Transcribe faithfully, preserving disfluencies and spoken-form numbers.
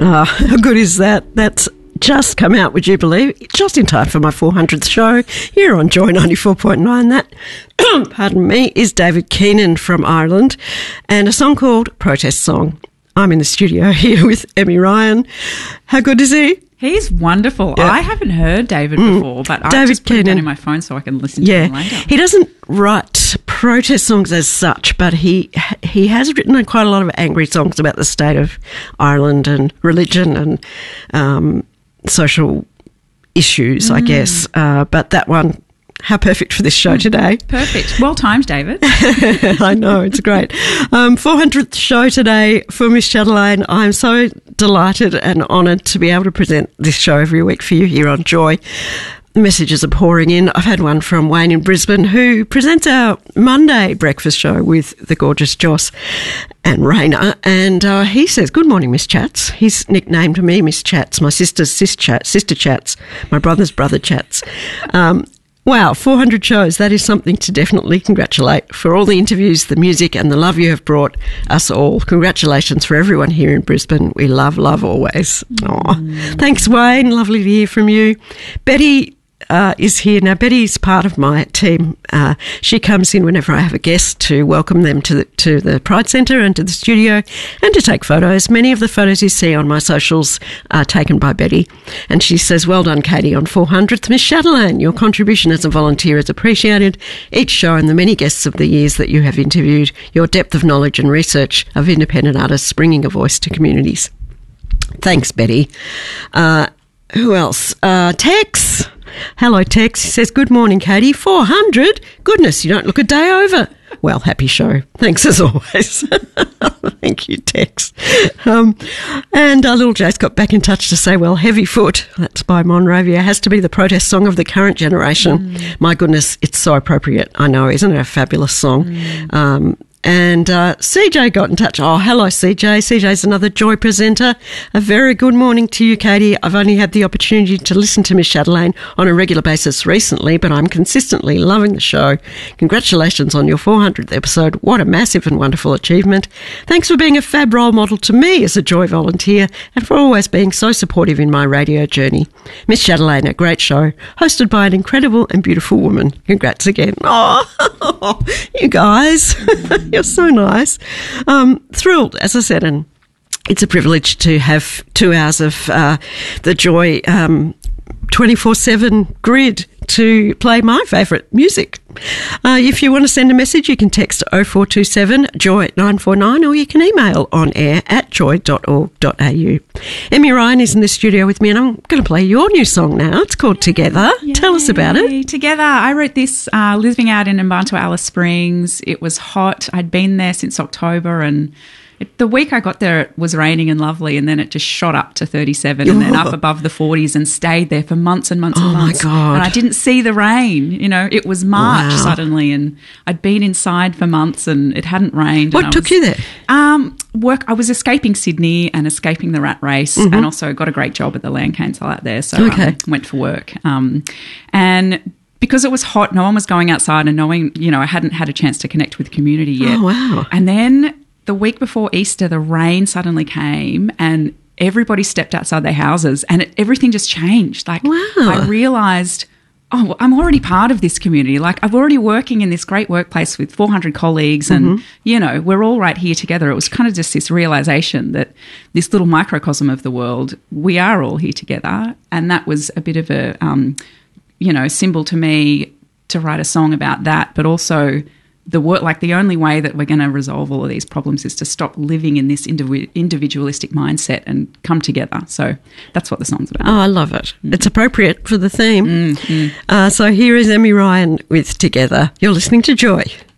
Oh, how good is that? That's just come out, would you believe? Just in time for my four hundredth show here on Joy ninety-four point nine. That, pardon me, is David Keenan from Ireland and a song called Protest Song. I'm in the studio here with Emmy Ryan. How good is he? He's wonderful. Yeah. I haven't heard David mm. before, but David I just put Keenan. it down in my phone so I can listen yeah. to him later. He doesn't write protest songs as such, but he he has written quite a lot of angry songs about the state of Ireland and religion and um, social issues, mm. I guess. Uh, but that one, how perfect for this show today. Perfect. Well timed, David. I know, it's great. Um, four hundredth show today for Miss Chatelaine. I'm so delighted and honoured to be able to present this show every week for you here on Joy. Messages are pouring in. I've had one from Wayne in Brisbane who presents our Monday breakfast show with the gorgeous Joss and Raina, and uh, he says, "Good morning, Miss Chats." He's nicknamed me Miss Chats, my sister's sis chat, sister Chats, my brother's brother Chats. Um, wow, four hundred shows. That is something to definitely congratulate for all the interviews, the music and the love you have brought us all. Congratulations for everyone here in Brisbane. We love, love always. Mm. Thanks, Wayne. Lovely to hear from you. Betty Uh, is here. Now, Betty's part of my team. Uh, she comes in whenever I have a guest to welcome them to the, to the Pride Centre and to the studio and to take photos. Many of the photos you see on my socials are taken by Betty. And she says, "Well done, Katie, on four hundredth. Miss Chatelaine, your contribution as a volunteer is appreciated. Each show and the many guests of the years that you have interviewed, your depth of knowledge and research of independent artists bringing a voice to communities." Thanks, Betty. Uh, who else? Uh, Tex. Hello, Tex. He says, "Good morning, Katie. four hundred? Goodness, you don't look a day over." Well, happy show. Thanks as always. Thank you, Tex. Um, and uh, little Jace got back in touch to say, well, Heavy Foot, that's by Monrovia, has to be the protest song of the current generation. Mm. My goodness, it's so appropriate. I know, isn't it a fabulous song? Mm. Um, And uh, C J got in touch. Oh, hello, C J. C J's another Joy presenter. A very good morning to you, Katie. I've only had the opportunity to listen to Miss Chatelaine on a regular basis recently, but I'm consistently loving the show. Congratulations on your four hundredth episode. What a massive and wonderful achievement. Thanks for being a fab role model to me as a Joy volunteer and for always being so supportive in my radio journey. Miss Chatelaine, a great show, hosted by an incredible and beautiful woman. Congrats again. Oh, you guys. You're so nice. Um, thrilled, as I said, and it's a privilege to have two hours of uh, the Joy um, twenty-four seven grid to play my favourite music. Uh, if you want to send a message, you can text oh four two seven joy nine four nine or you can email on air at joy dot org dot a u. Emmy Ryan is in the studio with me and I'm going to play your new song now. It's called Together. Yay. Tell us about it. Together. I wrote this uh, living out in Mbantua Alice Springs. It was hot. I'd been there since October and it, the week I got there it was raining and lovely and then it just shot up to thirty-seven and then up above the forties and stayed there for months and months and oh months. Oh, my God. And I didn't see the rain. You know, it was March wow. suddenly and I'd been inside for months and it hadn't rained. What and took was, you there? Um, work. I was escaping Sydney and escaping the rat race mm-hmm. and also got a great job at the Land Council out there. So okay. um, went for work. Um, and because it was hot, no one was going outside and knowing, you know, I hadn't had a chance to connect with the community yet. Oh, wow. And then the week before Easter, the rain suddenly came and everybody stepped outside their houses and it, everything just changed. Like wow. I realised, oh, well, I'm already part of this community. Like I'm already working in this great workplace with four hundred colleagues and, mm-hmm. you know, we're all right here together. It was kind of just this realisation that this little microcosm of the world, we are all here together. And that was a bit of a, um, you know, symbol to me to write a song about that, but also the work, like the only way that we're going to resolve all of these problems is to stop living in this indiv- individualistic mindset and come together. So that's what the song's about. Oh, I love it. Mm. It's appropriate for the theme. Mm-hmm. Uh, so here is Emmy Ryan with Together. You're listening to Joy.